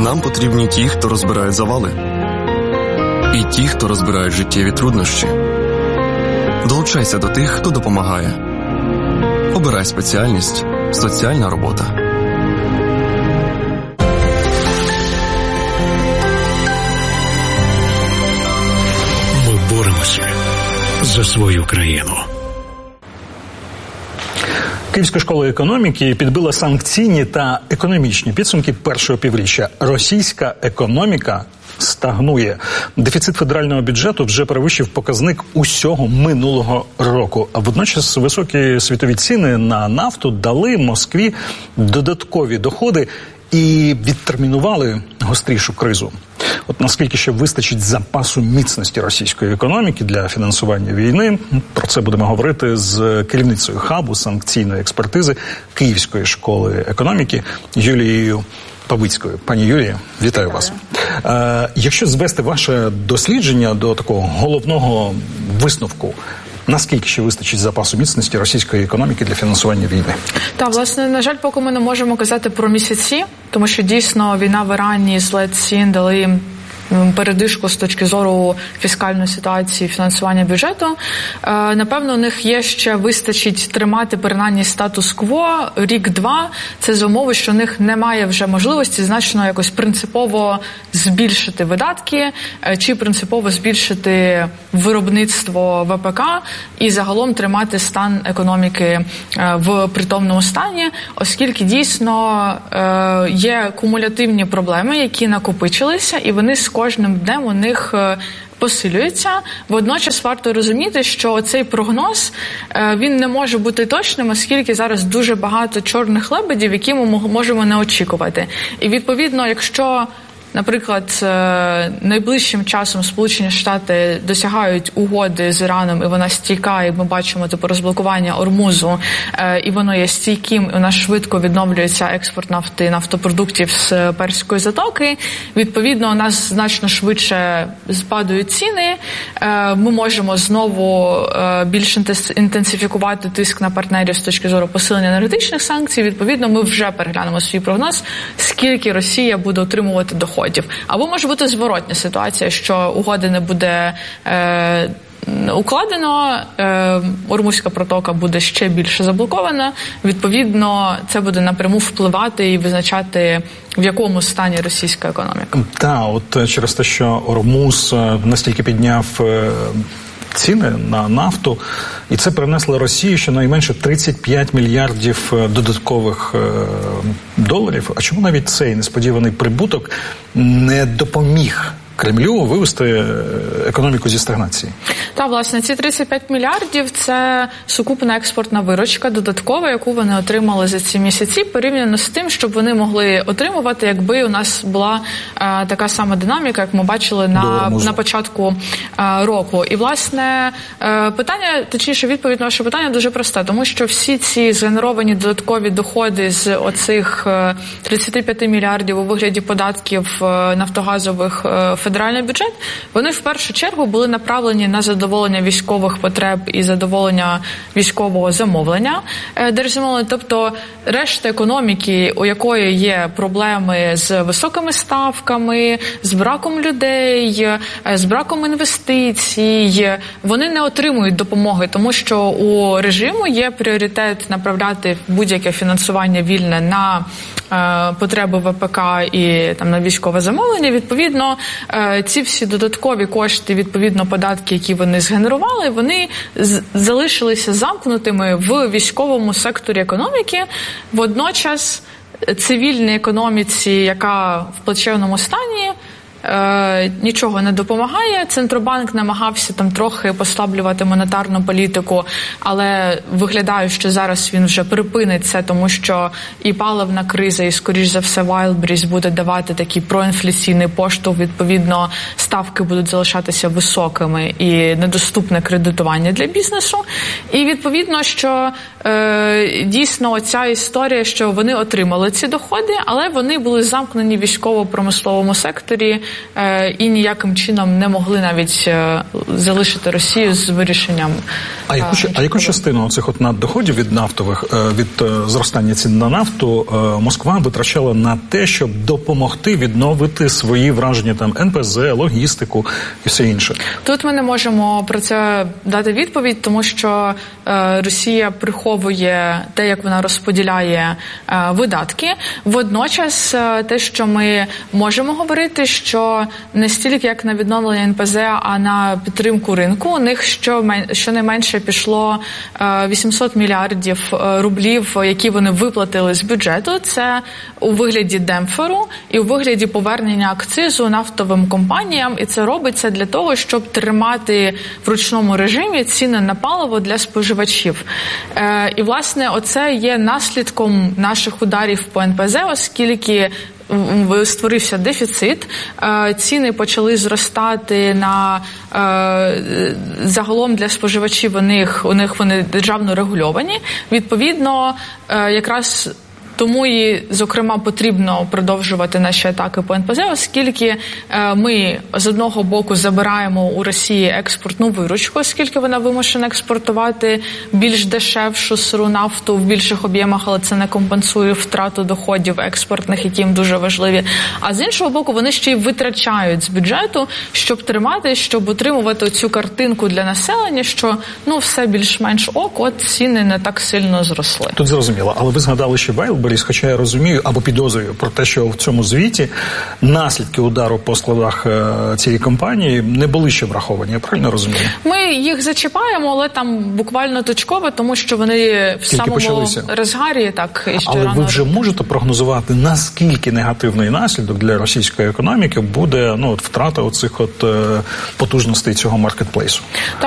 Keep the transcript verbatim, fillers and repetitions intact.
Нам потрібні ті, хто розбирають завали. І ті, хто розбирають життєві труднощі. Долучайся до тих, хто допомагає. Обирай спеціальність «Соціальна робота». Ми боремося за свою країну. Київська школа економіки підбила санкційні та економічні підсумки першого півріччя. Російська економіка стагнує. Дефіцит федерального бюджету вже перевищив показник усього минулого року. А водночас високі світові ціни на нафту дали Москві додаткові доходи і відтермінували гострішу кризу. От наскільки ще вистачить запасу міцності російської економіки для фінансування війни, про це будемо говорити з керівницею хабу санкційної експертизи Київської школи економіки Юлією Павицькою. Пані Юлія, вітаю вас. Е, якщо звести ваше дослідження до такого головного висновку, наскільки ще вистачить запасу міцності російської економіки для фінансування війни? Та, власне, на жаль, поки ми не можемо казати про місяці, тому що дійсно війна в Ірані, злет цін дали їм передишку з точки зору фіскальної ситуації, фінансування бюджету. Е, напевно, у них є ще вистачить тримати принаймні статус-кво рік-два. Це за умови, що у них немає вже можливості значно якось принципово збільшити видатки е, чи принципово збільшити виробництво ВПК і загалом тримати стан економіки е, в притомному стані, оскільки дійсно е, є кумулятивні проблеми, які накопичилися, і вони з кожним днем у них посилюється. Водночас варто розуміти, що цей прогноз, він не може бути точним, оскільки зараз дуже багато чорних лебедів, які ми можемо не очікувати. І відповідно, якщо наприклад, найближчим часом Сполучені Штати досягають угоди з Іраном, і вона стійка, і ми бачимо типу розблокування Ормузу, і воно є стійким, і у нас швидко відновлюється експорт нафти, нафтопродуктів з Перської затоки. Відповідно, у нас значно швидше спадають ціни. Ми можемо знову більш інтенсифікувати тиск на партнерів з точки зору посилення енергетичних санкцій. Відповідно, ми вже переглянемо свій прогноз, скільки Росія буде отримувати доходів. Або може бути зворотня ситуація, що угоди не буде е, укладено, е, Ормузька протока буде ще більше заблокована. Відповідно, це буде напряму впливати і визначати, в якому стані російська економіка. Так, от через те, що Ормуз настільки підняв е, ціни на нафту, і це принесло Росії щонайменше тридцять п'ять мільярдів додаткових е, доларів. А чому навіть цей несподіваний прибуток не допоміг Кремлю вивести економіку зі стагнації? Та, власне, ці тридцять п'ять мільярдів – це сукупна експортна виручка додаткова, яку вони отримали за ці місяці, порівняно з тим, щоб вони могли отримувати, якби у нас була е, така сама динаміка, як ми бачили на, на початку е, року. І, власне, е, питання, точніше, відповідь на ваше питання дуже проста, тому що всі ці згенеровані додаткові доходи з оцих е, тридцять п'ять мільярдів у вигляді податків е, нафтогазових е, федеральний бюджет, вони в першу чергу були направлені на задоволення військових потреб і задоволення військового замовлення держзамовлення. Тобто решта економіки, у якої є проблеми з високими ставками, з браком людей, з браком інвестицій, вони не отримують допомоги, тому що у режиму є пріоритет направляти будь-яке фінансування вільне на потреби ВПК і там на військове замовлення. Відповідно, ці всі додаткові кошти, відповідно податки, які вони згенерували, вони залишилися замкнутими в військовому секторі економіки. Водночас цивільній економіці, яка в плачевному стані, Е, нічого не допомагає. Центробанк намагався там трохи послаблювати монетарну політику, але виглядає, що зараз він вже припинить це, тому що і паливна криза, і, скоріш за все, Вайлдберріс буде давати такий проінфляційний поштовх. Відповідно, ставки будуть залишатися високими і недоступне кредитування для бізнесу. І, відповідно, що е, дійсно оця історія, що вони отримали ці доходи, але вони були замкнені в військово-промисловому секторі, і ніяким чином не могли навіть залишити Росію з вирішенням А яку, а яку частину цих от наддоходів від нафтових, від зростання цін на нафту Москва витрачала на те, щоб допомогти відновити свої враження, там ен пе зет, логістику і все інше? Тут ми не можемо про це дати відповідь, тому що е, Росія приховує те, як вона розподіляє е, видатки. Водночас е, те, що ми можемо говорити, що не стільки як на відновлення ен пе зет, а на підтримку ринку, у них що, щонайменше пішло е, вісімсот мільярдів рублів, які вони виплатили з бюджету. Це у вигляді демпферу і у вигляді повернення акцизу нафтовим компаніям. І це робиться для того, щоб тримати в ручному режимі ціни на паливо для споживачів. Е, і, власне, оце є наслідком наших ударів по ен пе зет, оскільки створився дефіцит, ціни почали зростати на загалом для споживачів, у них, у них вони державно регульовані. Відповідно, якраз тому і, зокрема, потрібно продовжувати наші атаки по ен пе зет, оскільки е, ми, з одного боку, забираємо у Росії експортну виручку, оскільки вона вимушена експортувати більш дешевшу сиру нафту в більших об'ємах, але це не компенсує втрату доходів експортних, які їм дуже важливі. А з іншого боку, вони ще й витрачають з бюджету, щоб тримати, щоб утримувати цю картинку для населення, що, ну, все більш-менш ок, от ціни не так сильно зросли. Тут зрозуміло, але ви згадали ще Вайлдберріс, хоча я розумію або підозрюю про те, що в цьому звіті наслідки удару по складах цієї компанії не були ще враховані, я правильно розумію? Ми їх зачіпаємо, але там буквально точково, тому що вони в Тільки самому почалися. розгарі, так, і ще але рано. ви вже можете прогнозувати, наскільки негативний наслідок для російської економіки буде, ну, от втрата оцих от е, потужностей цього маркетплейсу?